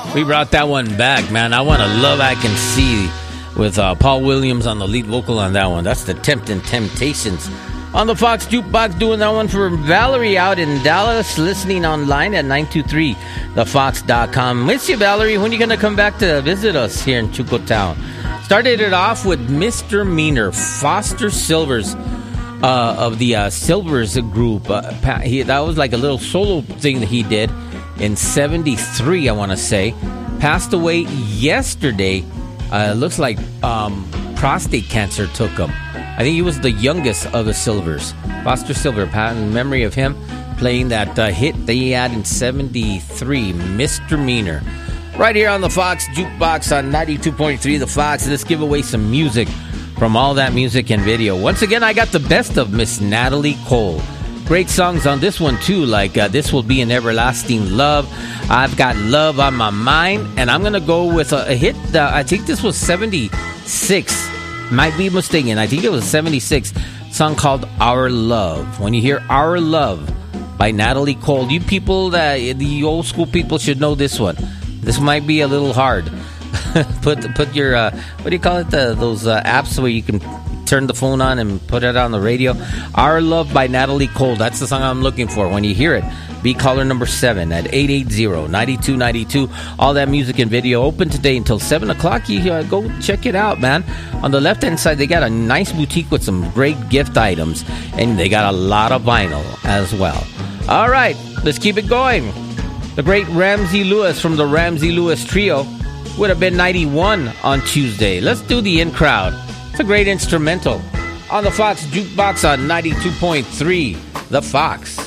We brought that one back, man. I Want to Love I Can See with Paul Williams on the lead vocal on that one. That's the Tempting Temptations. On the Fox Jukebox, doing that one for Valerie out in Dallas, listening online at 923thefox.com. Miss you, Valerie. When are you going to come back to visit us here in Chucotown? Started it off with Mr. Meaner, Foster Silvers of the Silvers group. That was like a little solo thing that he did in 73, I want to say. Passed away yesterday. Looks like prostate cancer took him. I think he was the youngest of the Silvers. Foster Silver, in memory of him playing that hit that he had in 73, Mr. Meaner. Right here on the Fox Jukebox on 92.3 The Fox. Let's give away some music from all that music and video. Once again, I got the best of Miss Natalie Cole. Great songs on this one, too, like This Will Be an Everlasting Love. I've Got Love on My Mind. And I'm going to go with a hit. I think this was 76. Might be mistaken. I think it was 76. Song called Our Love. When you hear Our Love by Natalie Cole, you people, the old school people should know this one. This might be a little hard. Put your, what do you call it? Those apps where you can turn the phone on and put it on the radio. Our Love by Natalie Cole. That's the song I'm looking for. When you hear it, be caller number 7 at 880-9292. All that music and video open today until 7 o'clock. You go check it out, man. On the left-hand side, they got a nice boutique with some great gift items. And they got a lot of vinyl as well. All right, let's keep it going. The great Ramsey Lewis from the Ramsey Lewis Trio would have been 91 on Tuesday. Let's do the In Crowd. It's a great instrumental on the Fox Jukebox on 92.3 The Fox.